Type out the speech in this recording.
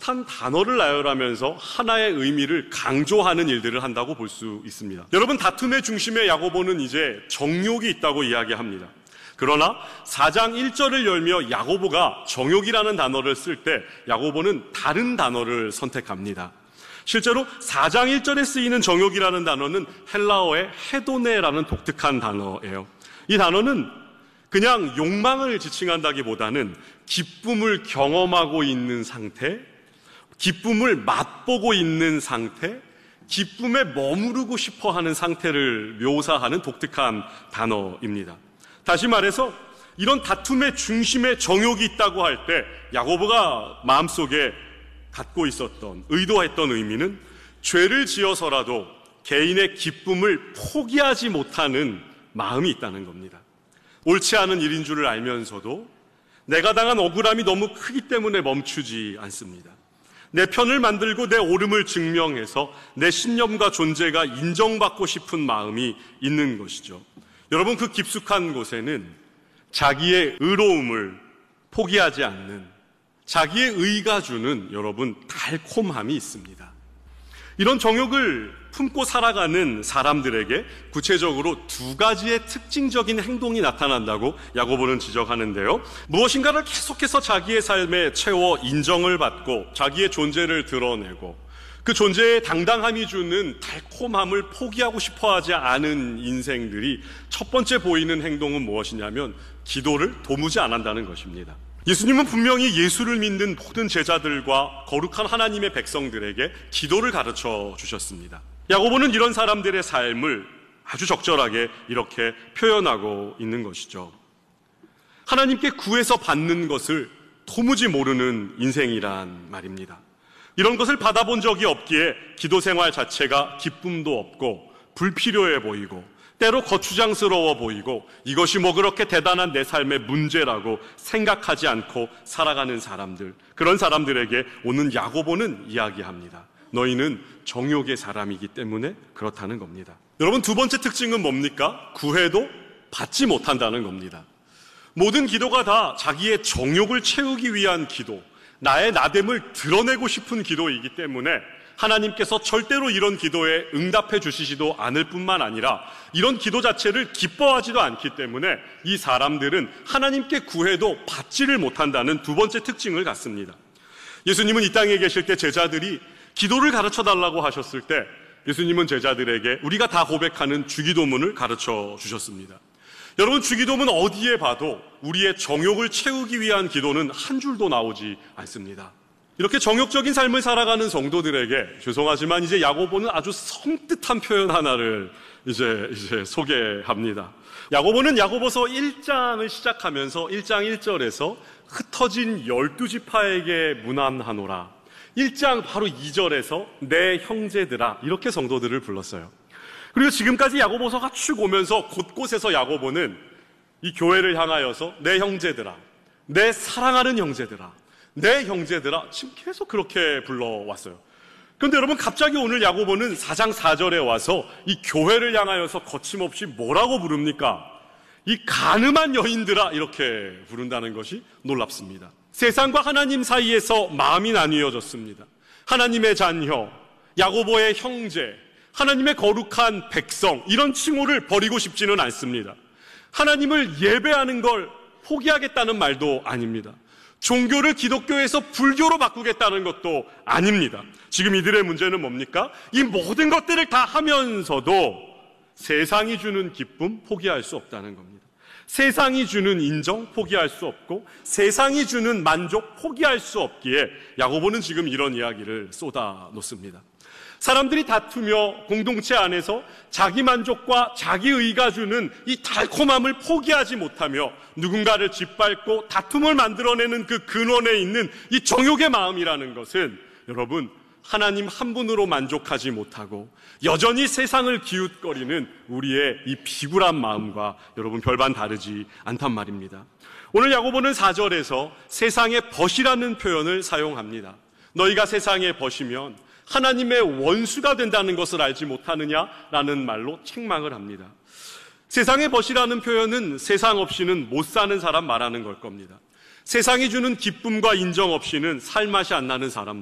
비슷한 단어를 나열하면서 하나의 의미를 강조하는 일들을 한다고 볼 수 있습니다. 여러분, 다툼의 중심에 야고보는 이제 정욕이 있다고 이야기합니다. 그러나 4장 1절을 열며 야고보가 정욕이라는 단어를 쓸 때 야고보는 다른 단어를 선택합니다. 실제로 4장 1절에 쓰이는 정욕이라는 단어는 헬라어의 헤도네라는 독특한 단어예요. 이 단어는 그냥 욕망을 지칭한다기보다는 기쁨을 경험하고 있는 상태, 기쁨을 맛보고 있는 상태, 기쁨에 머무르고 싶어하는 상태를 묘사하는 독특한 단어입니다. 다시 말해서 이런 다툼의 중심에 정욕이 있다고 할 때 야고보가 마음속에 갖고 있었던, 의도했던 의미는 죄를 지어서라도 개인의 기쁨을 포기하지 못하는 마음이 있다는 겁니다. 옳지 않은 일인 줄을 알면서도 내가 당한 억울함이 너무 크기 때문에 멈추지 않습니다. 내 편을 만들고 내 옳음을 증명해서 내 신념과 존재가 인정받고 싶은 마음이 있는 것이죠. 여러분, 그 깊숙한 곳에는 자기의 의로움을 포기하지 않는, 자기의 의가 주는 여러분 달콤함이 있습니다. 이런 정욕을 품고 살아가는 사람들에게 구체적으로 두 가지의 특징적인 행동이 나타난다고 야고보는 지적하는데요. 무엇인가를 계속해서 자기의 삶에 채워 인정을 받고 자기의 존재를 드러내고 그 존재의 당당함이 주는 달콤함을 포기하고 싶어하지 않은 인생들이 첫 번째 보이는 행동은 무엇이냐면 기도를 도무지 안 한다는 것입니다. 예수님은 분명히 예수를 믿는 모든 제자들과 거룩한 하나님의 백성들에게 기도를 가르쳐 주셨습니다. 야고보는 이런 사람들의 삶을 아주 적절하게 이렇게 표현하고 있는 것이죠. 하나님께 구해서 받는 것을 도무지 모르는 인생이란 말입니다. 이런 것을 받아본 적이 없기에 기도 생활 자체가 기쁨도 없고 불필요해 보이고 때로 거추장스러워 보이고 이것이 뭐 그렇게 대단한 내 삶의 문제라고 생각하지 않고 살아가는 사람들, 그런 사람들에게 오는 야고보는 이야기합니다. 너희는 정욕의 사람이기 때문에 그렇다는 겁니다. 여러분, 두 번째 특징은 뭡니까? 구해도 받지 못한다는 겁니다. 모든 기도가 다 자기의 정욕을 채우기 위한 기도, 나의 나됨을 드러내고 싶은 기도이기 때문에 하나님께서 절대로 이런 기도에 응답해 주시지도 않을 뿐만 아니라 이런 기도 자체를 기뻐하지도 않기 때문에 이 사람들은 하나님께 구해도 받지를 못한다는 두 번째 특징을 갖습니다. 예수님은 이 땅에 계실 때 제자들이 기도를 가르쳐 달라고 하셨을 때 예수님은 제자들에게 우리가 다 고백하는 주기도문을 가르쳐 주셨습니다. 여러분, 주기도문 어디에 봐도 우리의 정욕을 채우기 위한 기도는 한 줄도 나오지 않습니다. 이렇게 정욕적인 삶을 살아가는 성도들에게 죄송하지만 이제 야고보는 아주 섬뜩한 표현 하나를 이제 소개합니다. 야고보는 야고보서 1장을 시작하면서 1장 1절에서 흩어진 12지파에게 문안하노라, 1장 바로 2절에서 내 형제들아, 이렇게 성도들을 불렀어요. 그리고 지금까지 야고보서가 쭉 오면서 곳곳에서 야고보는 이 교회를 향하여서 내 형제들아, 내 사랑하는 형제들아, 내 형제들아, 지금 계속 그렇게 불러왔어요. 그런데 여러분, 갑자기 오늘 야고보는 4장 4절에 와서 이 교회를 향하여서 거침없이 뭐라고 부릅니까? 이 가늠한 여인들아, 이렇게 부른다는 것이 놀랍습니다. 세상과 하나님 사이에서 마음이 나뉘어졌습니다. 하나님의 자녀, 야고보의 형제, 하나님의 거룩한 백성, 이런 칭호를 버리고 싶지는 않습니다. 하나님을 예배하는 걸 포기하겠다는 말도 아닙니다. 종교를 기독교에서 불교로 바꾸겠다는 것도 아닙니다. 지금 이들의 문제는 뭡니까? 이 모든 것들을 다 하면서도 세상이 주는 기쁨 포기할 수 없다는 겁니다. 세상이 주는 인정 포기할 수 없고 세상이 주는 만족 포기할 수 없기에 야고보는 지금 이런 이야기를 쏟아 놓습니다. 사람들이 다투며 공동체 안에서 자기 만족과 자기 의가 주는 이 달콤함을 포기하지 못하며 누군가를 짓밟고 다툼을 만들어내는 그 근원에 있는 이 정욕의 마음이라는 것은 여러분, 하나님 한 분으로 만족하지 못하고 여전히 세상을 기웃거리는 우리의 이 비굴한 마음과 여러분 별반 다르지 않단 말입니다. 오늘 야고보는 4절에서 세상의 벗이라는 표현을 사용합니다. 너희가 세상의 벗이면 하나님의 원수가 된다는 것을 알지 못하느냐라는 말로 책망을 합니다. 세상의 벗이라는 표현은 세상 없이는 못 사는 사람 말하는 걸 겁니다. 세상이 주는 기쁨과 인정 없이는 살맛이 안 나는 사람들,